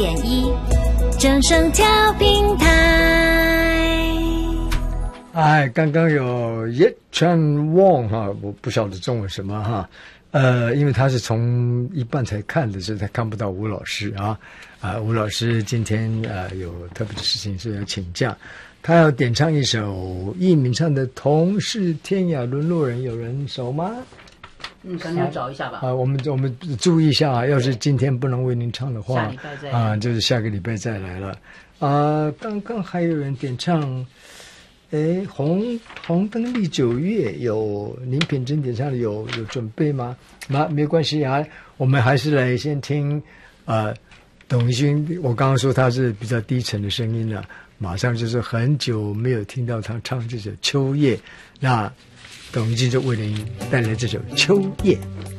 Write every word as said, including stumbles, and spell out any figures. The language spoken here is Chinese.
点一，正声调频台。 哎，刚刚有叶川旺哈，我不晓得中文什么哈，呃，因为他是从一半才看的，所以他看不到吴老师啊。啊，吴老师今天呃有特别的事情是要请假，他要点唱一首叶明唱的《同是天涯沦落人》，有人熟吗？ 嗯，赶紧找一下吧。 啊，我们我们注意一下啊，要是今天不能为您唱的话， 下礼拜再啊，就是下个礼拜再来了。啊，刚刚还有人点唱，诶，红红灯历九月有林品珍点唱的，有有准备吗？那没关系啊，我们还是来先听呃董一君，我刚刚说他是比较低沉的声音了，马上就是很久没有听到他唱这首《秋叶》，那董一君就为您带来这首《秋叶》。